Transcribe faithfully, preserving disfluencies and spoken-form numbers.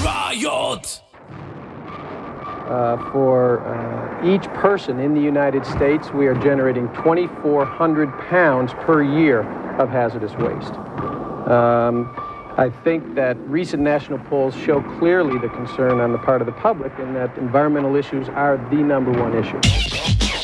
Riot! Uh, for uh, each person in the United States, we are generating twenty-four hundred pounds per year of hazardous waste. Um, I think that recent national polls show clearly the concern on the part of the public and that environmental issues are the number one issue.